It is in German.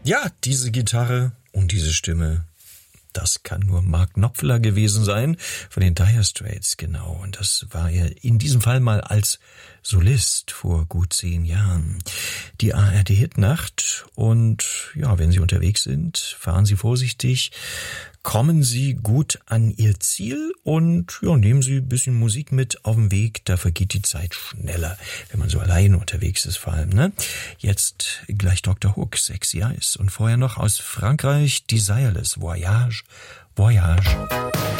Ja, diese Gitarre und diese Stimme, das kann nur Mark Knopfler gewesen sein, von den Dire Straits, genau. Und das war er in diesem Fall mal als Solist vor gut 10 Jahren. Die ARD-Hitnacht. Und ja, wenn Sie unterwegs sind, fahren Sie vorsichtig, kommen Sie gut an Ihr Ziel und ja, nehmen Sie ein bisschen Musik mit auf dem Weg. Da vergeht die Zeit schneller, wenn man so alleine unterwegs ist vor allem, ne? Jetzt gleich Dr. Hook, Sexy Eyes. Und vorher noch aus Frankreich, Desireless, Voyage, Voyage.